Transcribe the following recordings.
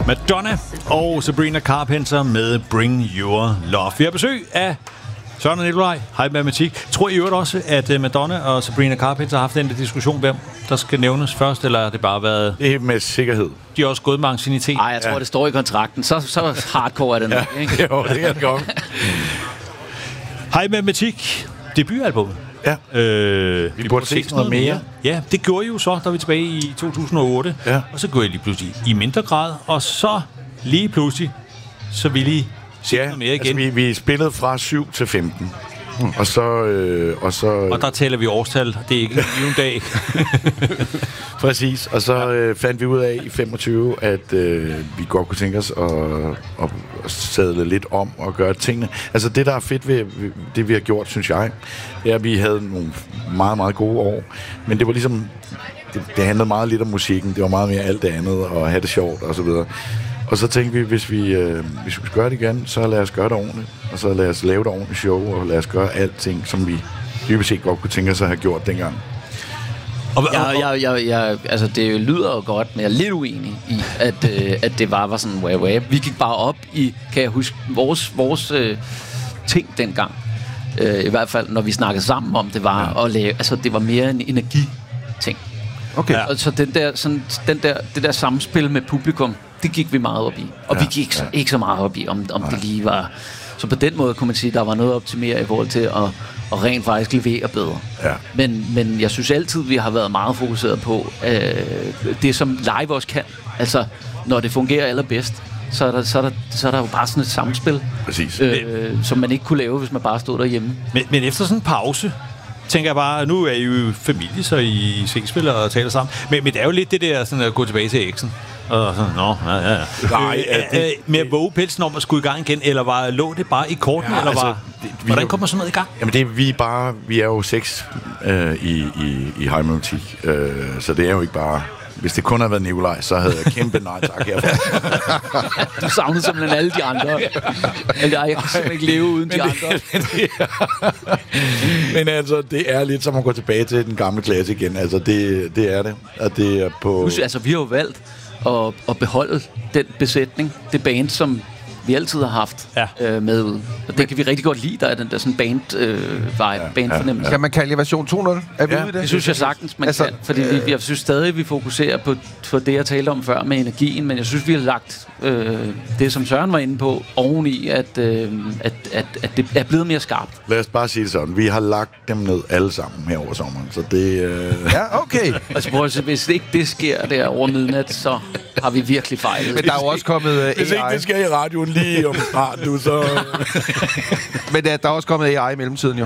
Madonna og Sabrina Carpenter med Bring Your Love. Vi har besøg af Søren og Nikolaj. Hej Matematik. Tror I øvrigt også, at Madonna og Sabrina Carpenter har haft den diskussion, hvem der skal nævnes først, eller har det bare været... Det er med sikkerhed. De har også gået med anciennitet. Nej, jeg tror, det står i kontrakten. Så hardcore er det nok, ikke? Jo, det kan det godt. Hej Matematik. Debutalbummet. Ja. Vi burde se noget mere. Ja, det gjorde I jo så, da vi tilbage i 2008. Ja. Og så gjorde I lige pludselig i mindre grad. Og så lige pludselig, så ville I se noget mere igen. Altså, vi spillede fra 7 til 15. Og så... Og der taler vi årstal. Det er ikke en dag. Præcis. Og så fandt vi ud af i 25, at vi godt kunne tænke os at sadle lidt om og gøre tingene. Altså det, der er fedt ved det, vi har gjort, synes jeg, er, at vi havde nogle meget, meget gode år. Men det var ligesom... Det handlede meget lidt om musikken. Det var meget mere alt det andet, og have det sjovt og så videre. Og så tænkte vi, hvis vi skulle gøre det igen, så lad os gøre det ordentligt. Og så lad os lave et ordentligt show, og lad os gøre alting, som vi dybest set godt kunne tænke os at have gjort dengang. Altså, det lyder jo godt, men jeg er lidt uenig i, at det var sådan wah. Vi gik bare op i, kan jeg huske, vores ting dengang. I hvert fald, når vi snakkede sammen om, det var at lave, altså det var mere en energi-ting. Okay. Ja. Og så det der samspil med publikum, det gik vi meget op i. Og vi gik ikke så meget op i, om det lige var... Så på den måde kunne man sige, at der var noget at optimere i forhold til at rent faktisk levere bedre. Ja. Men jeg synes altid, vi har været meget fokuseret på det, som live også kan. Altså, når det fungerer allerbedst, så er der jo bare sådan et samspil, som man ikke kunne lave, hvis man bare stod derhjemme. Men efter sådan en pause, tænker jeg bare, nu er I jo familie, så I ses og taler sammen. Men det er jo lidt det der sådan at gå tilbage til eksen. Og sådan, med at våge pelsen om at skulle i gang igen, eller lå det bare i korten, eller altså, hvordan kommer sådan noget i gang? Jamen vi er jo 6 i High Melodic, så det er jo ikke bare... Hvis det kun havde været Nikolaj, så havde jeg kæmpe nej tak herfra. Du savnede simpelthen alle de andre. Jeg kan simpelthen ikke leve uden de andre. Men altså, det er lidt som at gå tilbage til den gamle klasse igen. Altså, det er det. Og det er på... Altså, vi har jo valgt at beholde den besætning, det band, som vi altid har haft med ud. Og det kan vi rigtig godt lide, der er den der sådan bandfornemmelse. Kan man kalde det version 2.0? Er vi ude i det? Det synes jeg sagtens, man kan. Fordi jeg synes stadig, vi fokuserer på det, jeg talte om før med energien, men jeg synes, vi har lagt det, som Søren var inde på, oveni, at det er blevet mere skarpt. Lad os bare sige det sådan. Vi har lagt dem ned alle sammen her over sommeren, så det... Ja, okay. Altså, hvis ikke det sker der over midnat, så har vi virkelig fejlet. Men der er jo også kommet AI. Hvis ikke det sker i radioen lige om snart nu, så... Men der er også kommet AI i mellemtiden, jo.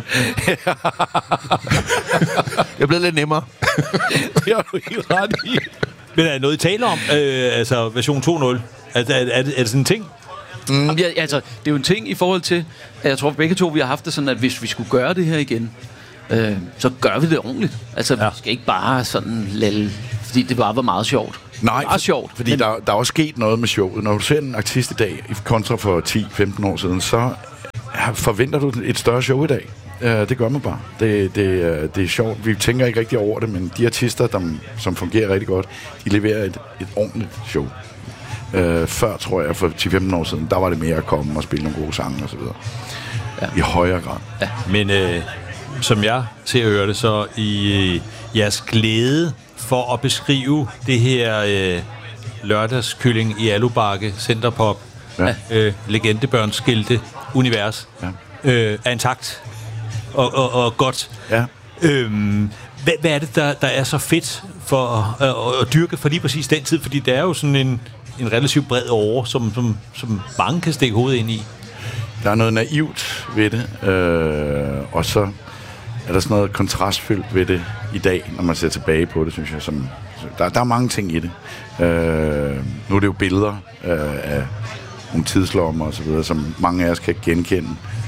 Det er blevet lidt nemmere. Det har du helt ret i. Men er noget, I taler om? Altså version 2.0? Er det sådan en ting? Altså, det er jo en ting i forhold til, at jeg tror begge to, vi har haft det sådan, at hvis vi skulle gøre det her igen, så gør vi det ordentligt. Altså, vi skal ikke bare sådan lade, fordi det bare var meget sjovt. Nej, det var sjovt. Fordi der er også sket noget med showet. Når du ser en artist i dag, kontra for 10-15 år siden, så forventer du et større show i dag. Det gør man bare. Det er sjovt. Vi tænker ikke rigtig over det, men de artister, som fungerer rigtig godt, de leverer et ordentligt show. Før, tror jeg, for 10-15 år siden, der var det mere at komme og spille nogle gode sange og så videre. Ja. I højere grad. Ja. Men som jeg ser og hører det, så i jeres glæde for at beskrive det her lørdagskylling i Alubakke, Centerpop, legendebørnsskilte univers, er intakt og godt. Ja. Hvad er det, der er så fedt for at dyrke for lige præcis den tid? Fordi det er jo sådan en relativt bred åre, som mange kan stikke hovedet ind i. Der er noget naivt ved det, og så er der sådan noget kontrastfyldt ved det i dag, når man ser tilbage på det, synes jeg. Der er mange ting i det. Nu er det jo billeder af nogle tidslommer og så videre, som mange af os kan genkende.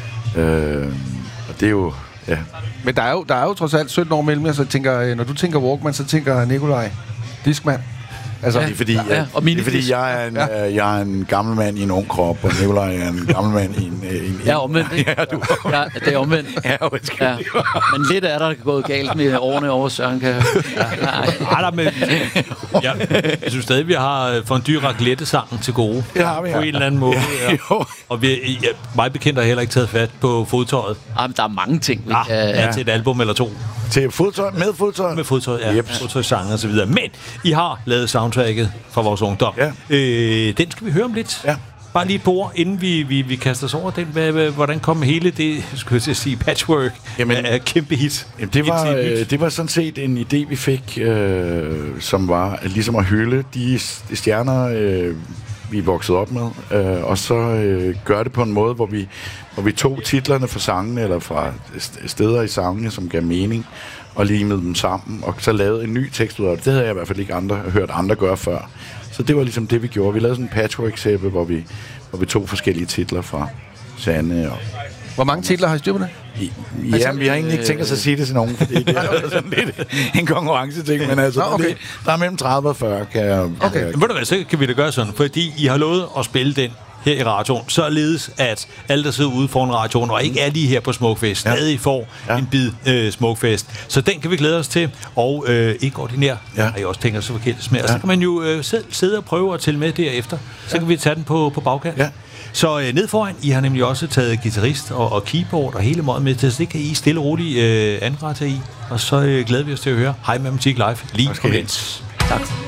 Og det er jo... Ja. Men der er jo trods alt 17 år mellem jer, så tænker, når du tænker Walkman, så tænker Nikolaj Diskman. Altså, Det er fordi, jeg er en gammel mand i en ung krop, og Nikolaj er en gammel mand i en Ja, omvendt, ikke? Ja, du. Ja, det er omvendt. Ja, undskyld. Ja. Men lidt er der gået galt med årene over Søren, kan men jeg synes stadig, vi har fondue raclette-sangen til gode. Det har vi, på en eller anden måde. Ja. Og mig bekendt har heller ikke taget fat på fodtøjet. men der er mange ting, vi Ja, til et album eller to. Til fodtøj, med fodtøj? Med fodtøj, ja. Yep. Fodtøjsange og så videre. Men I har lavet soundtracket fra vores ungdom. Ja. Den skal vi høre om lidt. Ja. Bare lige et par ord, inden vi kaster os over den. Hvordan kom hele det, skulle jeg sige, patchwork af kæmpe hit? Jamen, det var sådan set en idé, vi fik, som var ligesom at hylde de stjerner, vi er vokset op med, og så gøre det på en måde, hvor vi tog titlerne fra sangene, eller fra steder i sangene, som gav mening, og limede dem sammen, og så lavede en ny tekst ud af det. Det havde jeg i hvert fald ikke hørt andre gøre før. Så det var ligesom det, vi gjorde. Vi lavede sådan en patchwork-sæbe, hvor vi tog forskellige titler fra Sanne. Og hvor mange titler har I styr på det? Ja, vi har egentlig ikke tænkt os at sige det til nogen, fordi det er sådan lidt en konkurrence-ting, men altså, okay. der er mellem 30 og 40, kan jeg... Men ved du hvad, så kan vi da gøre sådan, fordi I har lovet at spille den her i radioen, således at alle, der sidder ude foran radioen, og ikke er lige her på Smukfest, stadig får en bid Smukfest. Så den kan vi glæde os til, og ikke ordinær, har I også tænkt os så forkert med. Og så kan man jo selv sidde og prøve at tælle med derefter. Så kan vi tage den på bagkant. Ja. Så ned foran, I har nemlig også taget guitarist og keyboard og hele meget med til, så det kan I stille og roligt anrette i. Og så glæder vi os til at høre Hej Matematik Live lige om lidt. Tak.